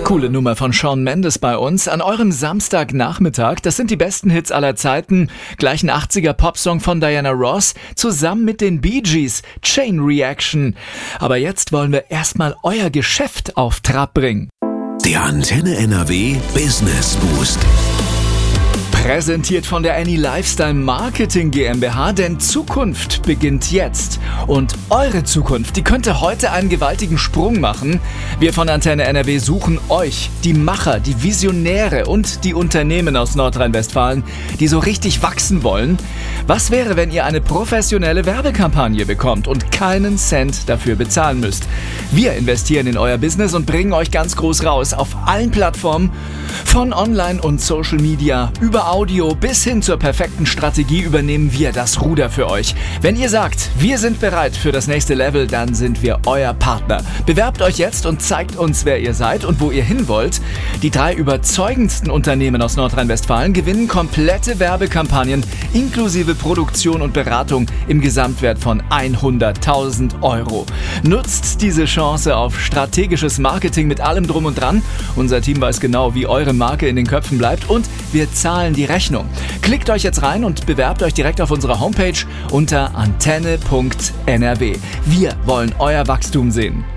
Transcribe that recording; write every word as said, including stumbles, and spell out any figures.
Coole Nummer von Shawn Mendes bei uns an eurem Samstagnachmittag. Das sind die besten Hits aller Zeiten. Gleich ein achtziger-Popsong von Diana Ross zusammen mit den Bee Gees. Chain Reaction. Aber jetzt wollen wir erstmal euer Geschäft auf Trab bringen. Der Antenne N R W Business Boost. Präsentiert von der Annie Lifestyle Marketing GmbH, denn Zukunft beginnt jetzt. Und eure Zukunft, die könnte heute einen gewaltigen Sprung machen. Wir von Antenne N R W suchen euch, die Macher, die Visionäre und die Unternehmen aus Nordrhein-Westfalen, die so richtig wachsen wollen. Was wäre, wenn ihr eine professionelle Werbekampagne bekommt und keinen Cent dafür bezahlen müsst? Wir investieren in euer Business und bringen euch ganz groß raus auf allen Plattformen, von Online und Social Media über Audio bis hin zur perfekten Strategie übernehmen wir das Ruder für euch. Wenn ihr sagt, wir sind bereit für das nächste Level, dann sind wir euer Partner. Bewerbt euch jetzt und zeigt uns, wer ihr seid und wo ihr hin wollt. Die drei überzeugendsten Unternehmen aus Nordrhein-Westfalen gewinnen komplette Werbekampagnen inklusive Produktion und Beratung im Gesamtwert von hunderttausend Euro. Nutzt diese Chance auf strategisches Marketing mit allem Drum und Dran. Unser Team weiß genau, wie eure Marke in den Köpfen bleibt und wir zahlen die Rechnung. Klickt euch jetzt rein und bewerbt euch direkt auf unserer Homepage unter antenne punkt n r w. Wir wollen euer Wachstum sehen.